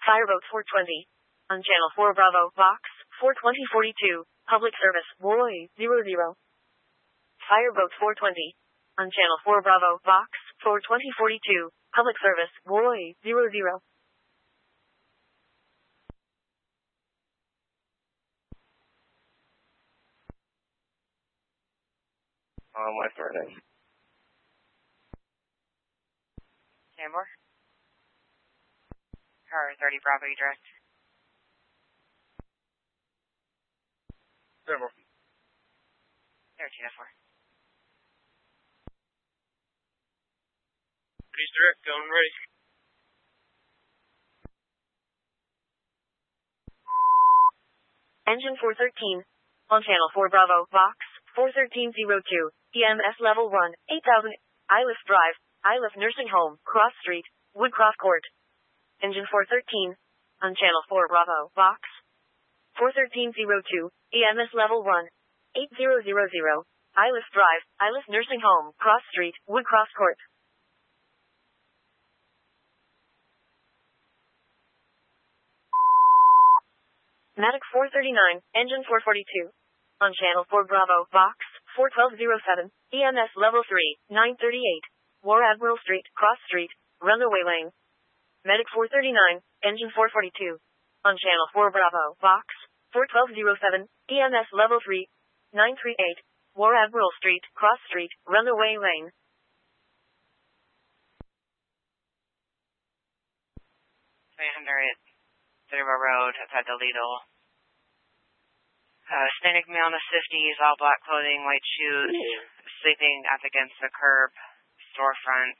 Fireboat 420. On Channel 4 Bravo, Box 42042. Public service, Boy 00. Fireboat 420. On Channel 4 Bravo, Box 42042. Public service, Boy 00. My surname. Sandmore? Car 30 Bravo, you direct. Sandmore. 1304. Pretty direct, going ready. Engine 413. On Channel 4 Bravo, Box 41302. EMS Level 1, 8000. Iliff Drive, Iliff Nursing Home, Cross Street, Woodcroft Court. Engine 413. On Channel 4 Bravo, Box 41302. EMS Level 1, 8000. Iliff Drive, Iliff Nursing Home, Cross Street, Woodcroft Court. Medic 439, Engine 442. On Channel 4 Bravo, Box 41207. EMS Level 3, 938. War Admiral Street, Cross Street, Runaway Lane. Medic 439, Engine 442. On Channel 4 Bravo, Box 41207. EMS Level 3, 938. War Admiral Street, Cross Street, Runaway Lane. Citywell Road, outside the Lidl. Hispanic male in the 50s, all black clothing, white shoes, sleeping up against the curb, storefront.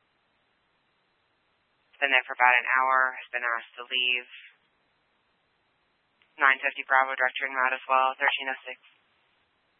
Been there for about an hour, has been asked to leave. 950 Bravo, director in route as well, 1306.